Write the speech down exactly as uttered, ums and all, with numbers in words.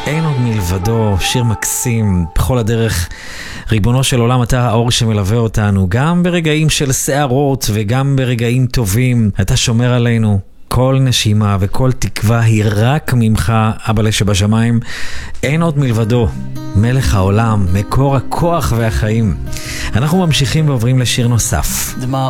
אין עוד מלבדו, שיר מקסים, בכל הדרך, ריבונו של עולם, אתה האור שמלווה אותנו, גם ברגעים של שערות וגם ברגעים טובים, אתה שומר עלינו. כל נשימה וכל תקווה היא רק ממך, אבא שבשמיים. אין עוד מלבדו, מלך העולם, מקור הכוח והחיים. אנחנו ממשיכים ועוברים לשיר נוסף.